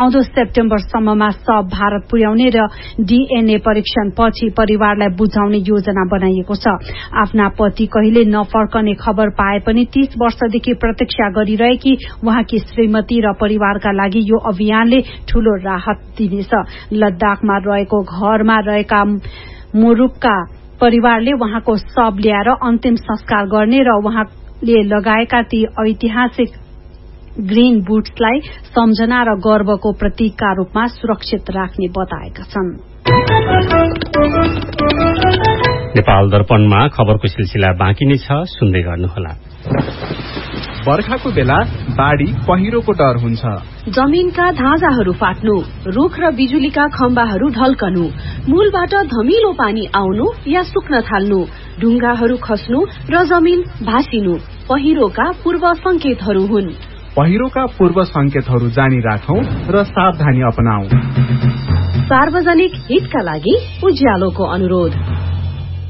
आउँदो सेप्टेम्बरसम्ममा सब भारत पुर्याउने र डीएनए परीक्षणपछि परिवारलाई बुझाउने योजना बनाइएको छ। आफ्ना पति कहिले नफर्कने खबर पाए पनि 30 वर्षदेखि प्रतीक्षा गरिरहेकी उहाँकी श्रीमती र परिवारका लागि यो अभियानले ठूलो राहत दिनेछ। लद्दाखमा रहेको घरमा रहेका मुरुपका परिवारले उहाँको शव ल्याएर अन्तिम संस्कार गर्ने र उहाँले लगाएका ती ऐतिहासिक ग्रीन बुट्सलाई सम्झना र गर्वको प्रतीकका रूपमा सुरक्षित राख्ने बताएका छन्। नेपाल दर्पणमा खबरको सिलसिला बाँकी नै छ, सुन्दै गर्नुहोला। बर्खाको बेला बाढी पहिरोको डर हुन्छ। जमिनका धाजाहरू फाट्नु, रुख र बिजुलीका खम्बाहरू ढल्कनु, मूलबाट धमिलो पानी आउनु या सुक्न थाल्नु, ढुङ्गाहरू खस्नु र जमिन भासिनु पहिरोका पूर्व संकेतहरू हुन्। पहिरोका पूर्व संकेतहरू जानी राखौं र सावधानी अपनाऊ। सार्वजनिक हितका लागि उज्यालोको अनुरोध।